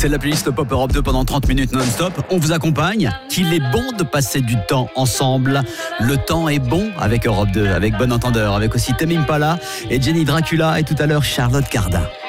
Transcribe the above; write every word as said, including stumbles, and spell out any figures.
C'est la playlist Pop Europe deux pendant trente minutes non-stop. On vous accompagne. Qu'il est bon de passer du temps ensemble. Le temps est bon avec Europe deux, avec Bon Entendeur, avec aussi Tame Impala et Jenny Dracula et tout à l'heure Charlotte Cardin.